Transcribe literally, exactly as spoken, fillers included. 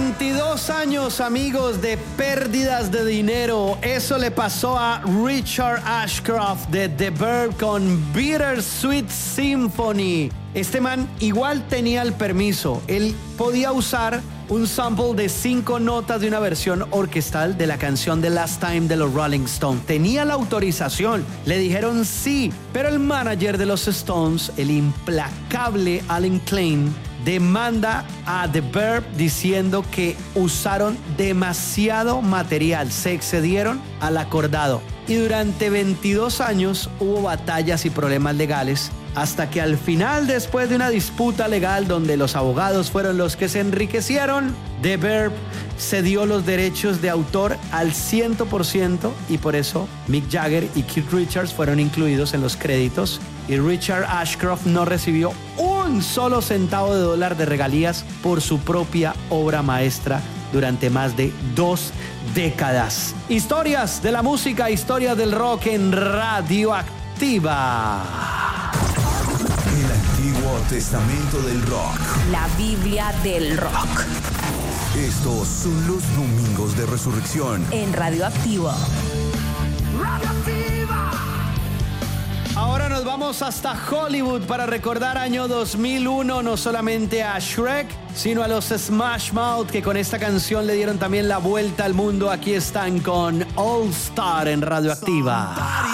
veintidós años, amigos, de pérdidas de dinero. Eso le pasó a Richard Ashcroft de The Verb con Bittersweet Symphony. Este man igual tenía el permiso. Él podía usar un sample de cinco notas de una versión orquestal de la canción The Last Time de los Rolling Stones. Tenía la autorización. Le dijeron sí. Pero el manager de los Stones, el implacable Alan Klein, demanda a The Verb diciendo que usaron demasiado material, se excedieron al acordado. Y durante veintidós años hubo batallas y problemas legales, hasta que al final, después de una disputa legal donde los abogados fueron los que se enriquecieron, The Verb cedió los derechos de autor al cien por ciento y por eso Mick Jagger y Keith Richards fueron incluidos en los créditos y Richard Ashcroft no recibió un solo centavo de dólar de regalías por su propia obra maestra durante más de dos décadas. Historias de la música, historias del rock en Radioactiva. El Antiguo Testamento del Rock. La Biblia del Rock. Estos son los domingos de resurrección. En Radioactivo. Radioactiva. Ahora nos vamos hasta Hollywood para recordar año dos mil uno, no solamente a Shrek, sino a los Smash Mouth, que con esta canción le dieron también la vuelta al mundo. Aquí están con All Star en Radioactiva.